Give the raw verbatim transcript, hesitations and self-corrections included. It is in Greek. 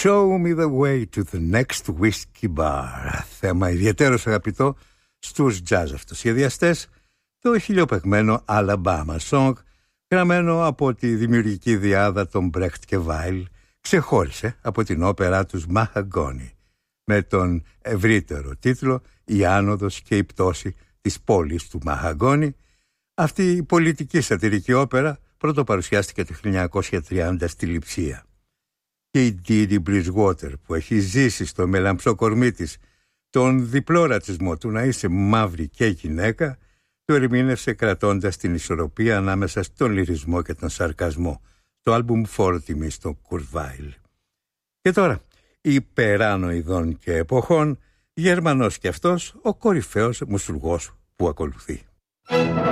Show me the way to the next whiskey bar. Θέμα ιδιαίτερος αγαπητό στους jazz αυτοσχεδιαστές, το χιλιοπαιγμένο Alabama Song, γραμμένο από τη δημιουργική διάδα των Brecht και Weill, ξεχώρισε από την όπερα τους Mahagony, με τον ευρύτερο τίτλο «Η άνοδος και η πτώση της πόλης του Mahagony». Αυτή η πολιτική σατυρική όπερα πρωτοπαρουσιάστηκε το χίλια εννιακόσια τριάντα στη Λειψία. Και η Didi Bridgewater, που έχει ζήσει στο μελαμψό κορμί της τον διπλό ρατσισμό του να είσαι μαύρη και γυναίκα, το ερμήνευσε κρατώντας την ισορροπία ανάμεσα στον λυρισμό και τον σαρκασμό, το άλμπουμ φόρο τιμή στον Kurt Weill. Και τώρα, υπεράνω ειδών και εποχών, Γερμανός και αυτός, ο κορυφαίος μουσουργός που ακολουθεί.